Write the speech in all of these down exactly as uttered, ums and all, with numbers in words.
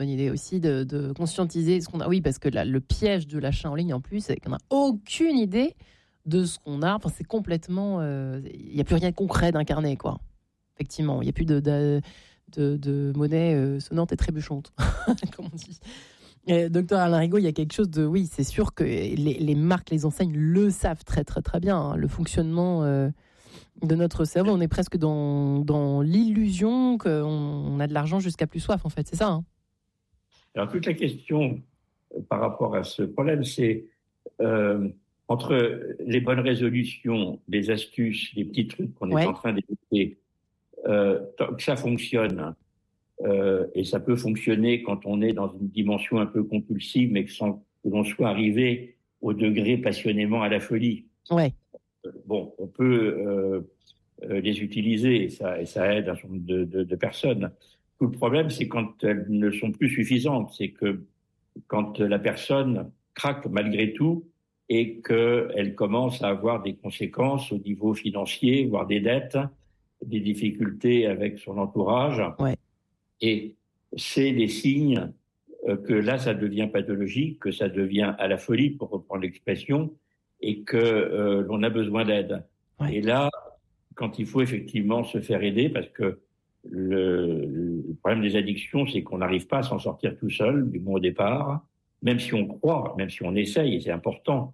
bonne idée aussi de, de conscientiser ce qu'on a. Oui, parce que là, le piège de l'achat en ligne, en plus, c'est qu'on n'a aucune idée de ce qu'on a. Enfin, c'est complètement... Il euh, n'y a plus rien de concret d'incarné, quoi. Effectivement, il n'y a plus de, de, de, de monnaie euh, sonnante et trébuchante, comme on dit. Euh, docteur Alain Rigaud, il y a quelque chose de... Oui, c'est sûr que les, les marques, les enseignes le savent très, très, très bien. Hein, le fonctionnement euh, de notre cerveau, on est presque dans, dans l'illusion qu'on on a de l'argent jusqu'à plus soif, en fait. C'est ça, hein? Alors, toute la question euh, par rapport à ce problème, c'est euh, entre les bonnes résolutions, les astuces, les petits trucs qu'on Ouais. est en train d'écouter, euh, tant que ça fonctionne, euh, et ça peut fonctionner quand on est dans une dimension un peu compulsive, mais que sans que l'on soit arrivé au degré passionnément à la folie. Ouais. Bon, on peut euh, euh, les utiliser et ça, et ça aide un certain nombre de, de, de personnes. Tout le problème, c'est quand elles ne sont plus suffisantes. C'est que quand la personne craque malgré tout et qu'elle commence à avoir des conséquences au niveau financier, voire des dettes, des difficultés avec son entourage. Ouais. Et c'est des signes euh, que là, ça devient pathologique, que ça devient à la folie, pour reprendre l'expression, et que euh, l'on a besoin d'aide. Ouais. Et là, quand il faut effectivement se faire aider, parce que le, le problème des addictions, c'est qu'on n'arrive pas à s'en sortir tout seul, du moins au départ, même si on croit, même si on essaye, et c'est important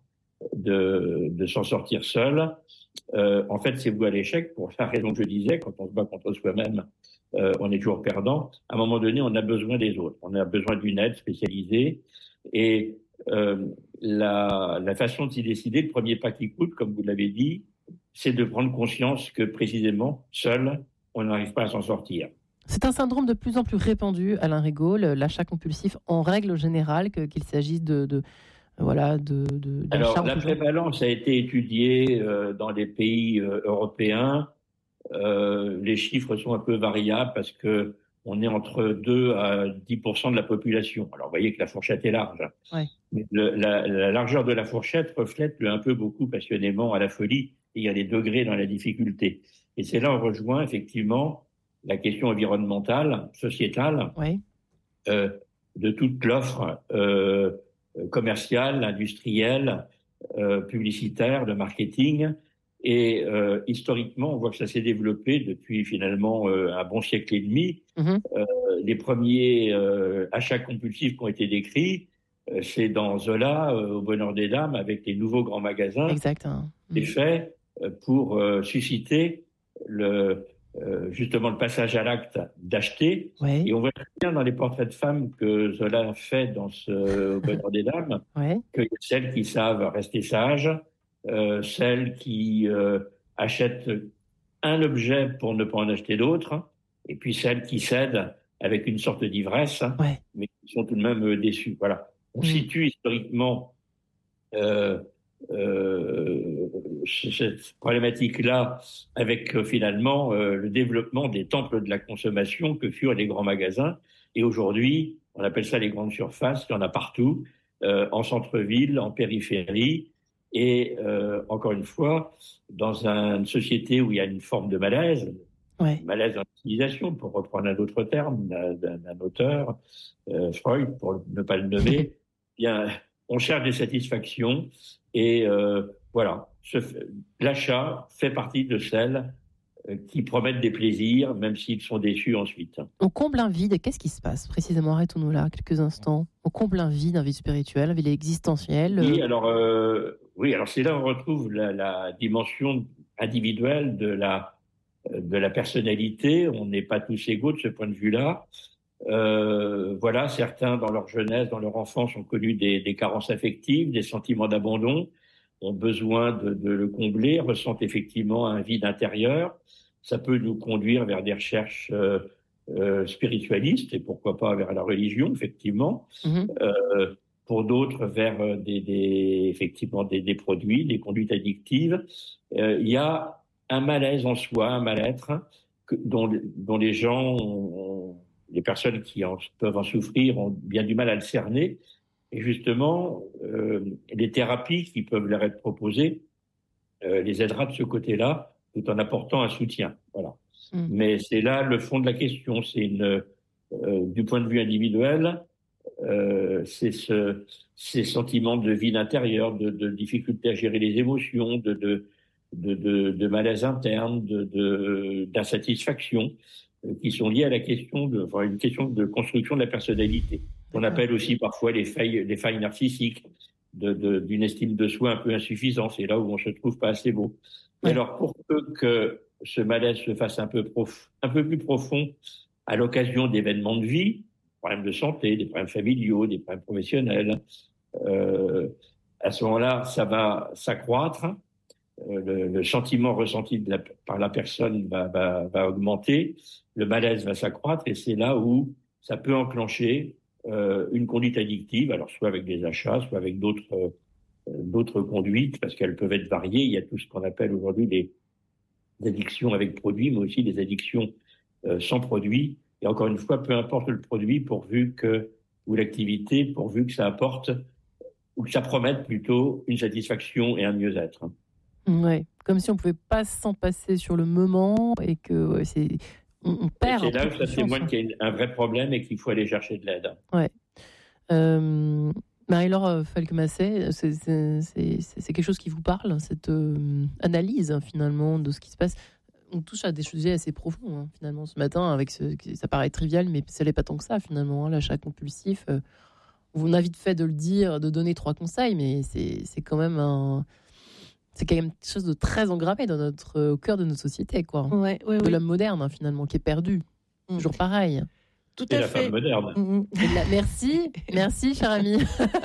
de, de s'en sortir seul. Euh, en fait, c'est voué à l'échec pour la raison que je disais, quand on se bat contre soi-même, euh, on est toujours perdant. À un moment donné, on a besoin des autres. On a besoin d'une aide spécialisée. Et euh, la, la façon de s'y décider, le premier pas qui coûte, comme vous l'avez dit, c'est de prendre conscience que précisément, seul, on n'arrive pas à s'en sortir. C'est un syndrome de plus en plus répandu, Alain Rigaud, l'achat compulsif en règle générale, que, qu'il s'agisse de, de, voilà, de, de, Alors, la prévalence a été étudiée euh, dans les pays euh, européens. Euh, les chiffres sont un peu variables parce que on est entre deux à dix pour cent de la population. Alors, vous voyez que la fourchette est large. Ouais. Mais le, la, la largeur de la fourchette reflète le un peu beaucoup passionnément à la folie. Et il y a des degrés dans la difficulté. Et c'est là où on rejoint effectivement la question environnementale, sociétale, ouais. euh, de toute l'offre euh, commerciale, industrielle, euh, publicitaire, de marketing. Et euh, historiquement, on voit que ça s'est développé depuis finalement euh, un bon siècle et demi. Mm-hmm. Euh, les premiers euh, achats compulsifs qui ont été décrits, euh, c'est dans Zola, euh, au Bonheur des Dames, avec les nouveaux grands magasins. Exact. Hein. C'est fait euh, pour euh, susciter le, euh, justement le passage à l'acte d'acheter. Ouais. Et on voit très bien dans les portraits de femmes que Zola fait dans ce au Bonheur des Dames, ouais. que celles qui savent rester sages, euh, celles qui euh, achètent un objet pour ne pas en acheter d'autres, et puis celles qui cèdent avec une sorte d'ivresse, ouais. mais qui sont tout de même déçues. Voilà. On mmh. situe historiquement euh, euh, cette problématique-là avec euh, finalement euh, le développement des temples de la consommation que furent les grands magasins. Et aujourd'hui, on appelle ça les grandes surfaces, il y en a partout, euh, en centre-ville, en périphérie. Et euh, encore une fois, dans une société où il y a une forme de malaise, ouais. malaise dans l'utilisation, pour reprendre un autre terme d'un, d'un auteur, euh, Freud, pour ne pas le nommer, bien, on cherche des satisfactions et euh, voilà, ce, l'achat fait partie de celles qui promettent des plaisirs, même s'ils sont déçus ensuite. On comble un vide. Qu'est-ce qui se passe précisément? Arrêtons-nous là quelques instants. On comble un vide, un vide spirituel, un vide existentiel. Oui, alors, euh, oui, alors c'est là où on retrouve la, la dimension individuelle de la, de la personnalité. On n'est pas tous égaux de ce point de vue-là. Euh, voilà, certains dans leur jeunesse, dans leur enfance, ont connu des, des carences affectives, des sentiments d'abandon, ont besoin de, de le combler, ressentent effectivement un vide intérieur. Ça peut nous conduire vers des recherches euh, euh, spiritualistes et pourquoi pas vers la religion, effectivement. Mm-hmm. Euh, pour d'autres, vers des, des effectivement des, des produits, des conduites addictives. Euh, il y a un malaise en soi, un mal-être que, dont, dont les gens ont, les personnes qui en, peuvent en souffrir ont bien du mal à le cerner. Et justement, euh, les thérapies qui peuvent leur être proposées euh, les aidera de ce côté-là, tout en apportant un soutien. Voilà. Mmh. Mais c'est là le fond de la question. C'est une, euh, du point de vue individuel, euh, c'est ce, ces sentiments de vide intérieur, de, de difficulté à gérer les émotions, de, de, de, de, de malaise interne, de, de, d'insatisfaction, euh, qui sont liés à la question de, enfin, une question de construction de la personnalité. On D'accord. appelle aussi parfois les failles, les failles narcissiques, de, de, d'une estime de soi un peu insuffisante. C'est là où on se trouve pas assez beau. Et Ouais. alors, pour peu que ce malaise se fasse un peu, prof, un peu plus profond à l'occasion d'événements de vie, des problèmes de santé, des problèmes familiaux, des problèmes professionnels, euh, à ce moment-là, ça va s'accroître. Euh, le, le sentiment ressenti de la, par la personne va, va, va augmenter, le malaise va s'accroître, et c'est là où ça peut enclencher euh, une conduite addictive, alors soit avec des achats, soit avec d'autres euh, d'autres conduites, parce qu'elles peuvent être variées. Il y a tout ce qu'on appelle aujourd'hui des, des addictions avec produits, mais aussi des addictions euh, sans produit. Et encore une fois, peu importe le produit, pourvu que, ou l'activité, pourvu que ça apporte, ou que ça promette plutôt une satisfaction et un mieux-être. Ouais, comme si on pouvait pas s'en passer sur le moment et que ouais, c'est on, on Et perd un c'est là peu où ça conscience. témoigne qu'il y a un vrai problème et qu'il faut aller chercher de l'aide. Ouais. Euh, Marie-Laure Falquemassé, c'est, c'est, c'est, c'est quelque chose qui vous parle, cette euh, analyse hein, finalement de ce qui se passe. On touche à des sujets assez profonds hein, finalement ce matin. Avec ce, ça paraît trivial, mais ça n'est pas tant que ça finalement. Hein, l'achat compulsif. Euh, on a vite fait de le dire, de donner trois conseils, mais c'est, c'est quand même un c'est quand même quelque chose de très engrammé dans notre, au cœur de notre société, quoi. Ouais, ouais, De oui. l'homme moderne, hein, finalement, qui est perdu. Mm. Toujours pareil. Tout Et à la femme fait. moderne. Mm. La, merci, merci, cher ami.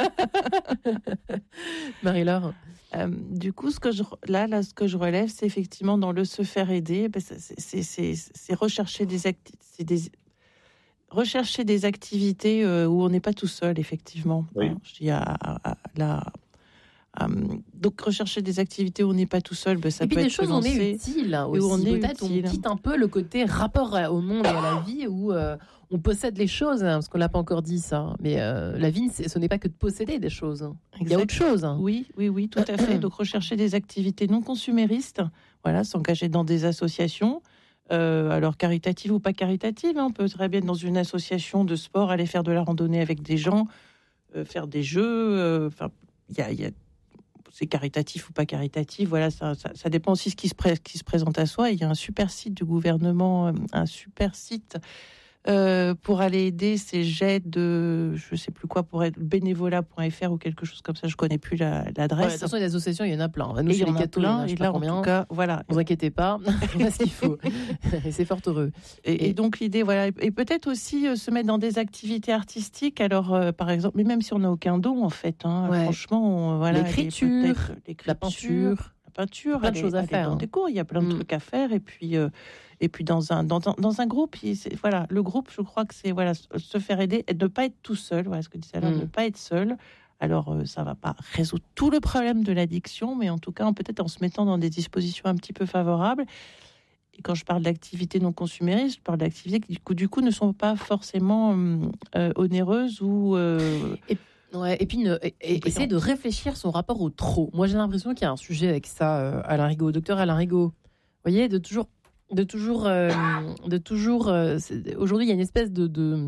Marie-Laure. Euh, du coup, ce que je, là, là, ce que je relève, c'est effectivement dans le se faire aider, ben, c'est, c'est, c'est, c'est rechercher des, acti- c'est des rechercher des activités euh, où on n'est pas tout seul, effectivement. Oui. Hein, je dis à, à- à la Um, donc rechercher des activités où on n'est pas tout seul, ben, ça Et puis peut des être choses où on est utile et où on aussi. est Peut-être utile. on quitte un peu le côté rapport au monde et à la vie où euh, on possède les choses, hein, parce qu'on l'a pas encore dit ça. Mais euh, la vie, ce n'est pas que de posséder des choses. Il y a autre chose. Hein. Oui, oui, oui, tout à fait. Donc rechercher des activités non consuméristes, voilà, s'engager dans des associations. Euh, alors caritatives ou pas caritatives, hein, on peut très bien être dans une association de sport, aller faire de la randonnée avec des gens, euh, faire des jeux. Enfin, euh, il y a, y a c'est caritatif ou pas caritatif, voilà, ça, ça, ça dépend aussi de ce qui se, pré- qui se présente à soi. Il y a un super site du gouvernement, un super site euh, pour aller aider ces jets de, je sais plus quoi, pour être bénévolat point f r ou quelque chose comme ça, je connais plus la, l'adresse. Ouais, de toute façon, les associations, il y en a plein. Nous, et chez il y en les a cathos, plein, il y en a, et là, en combien. tout cas, voilà. Ne vous inquiétez pas, on a ce qu'il faut. Et c'est fort heureux. Et, et, et donc, l'idée, voilà, et peut-être aussi euh, se mettre dans des activités artistiques, alors, euh, par exemple, mais même si on n'a aucun don, en fait, hein, Ouais. franchement, on, voilà. L'écriture, l'écriture, la peinture. La peinture, plein de aller, choses à aller faire. Dans hein. des cours, il y a plein de mm. trucs à faire. Et puis, euh, et puis dans, un, dans, un, dans un groupe, c'est, voilà, le groupe, je crois que c'est voilà, se faire aider et ne pas être tout seul. Voilà ce que disait Alain, mm. ne pas être seul. Alors, euh, ça ne va pas résoudre tout le problème de l'addiction, mais en tout cas, peut-être en se mettant dans des dispositions un petit peu favorables. Et quand je parle d'activités non consuméristes, je parle d'activités qui, du coup, du coup ne sont pas forcément euh, onéreuses ou... Euh, et... Ouais, et puis ne, et, et, essayer de réfléchir son rapport au trop. Moi, j'ai l'impression qu'il y a un sujet avec ça, euh, Alain Rigaud, docteur Alain Rigaud. Vous voyez, de toujours, de toujours, euh, de toujours. Euh, aujourd'hui, il y a une espèce de de,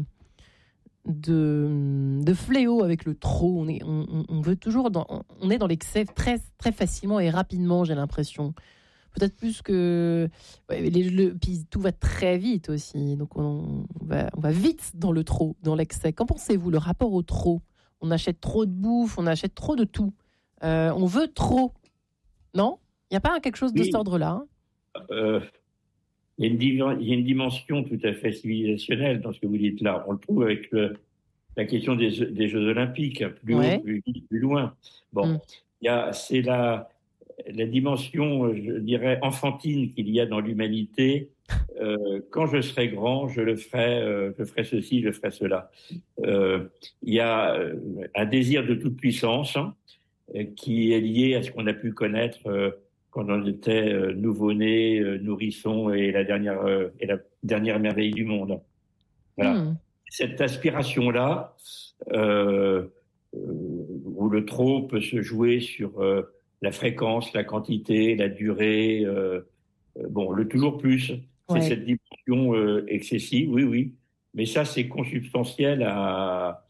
de de fléau avec le trop. On est, on, on veut toujours, dans, on est dans l'excès très très facilement et rapidement. J'ai l'impression. Peut-être plus que ouais, les, le, puis tout va très vite aussi. Donc on, on va, on va vite dans le trop, dans l'excès. Qu'en pensez-vous, le rapport au trop? On achète trop de bouffe, on achète trop de tout. Euh, on veut trop. Non? Il n'y a pas quelque chose de oui. cet ordre-là hein euh, il, y a une, il y a une dimension tout à fait civilisationnelle dans ce que vous dites là. On le trouve avec le, la question des, des Jeux Olympiques, plus ouais. haut, plus vite, plus loin. Bon, mm. il y a, c'est la, la dimension, je dirais, enfantine qu'il y a dans l'humanité. Euh, quand je serai grand, je le ferai, euh, je ferai ceci, je ferai cela. Euh, il y a un désir de toute puissance hein, qui est lié à ce qu'on a pu connaître euh, quand on était euh, nouveau-né, euh, nourrisson et la dernière euh, et la dernière merveille du monde. Voilà. Mm. Cette aspiration-là, euh, où le trop peut se jouer sur euh, la fréquence, la quantité, la durée, euh, bon, le toujours plus. C'est ouais. Cette dimension euh, excessive, oui, oui, Mais ça, c'est consubstantiel à,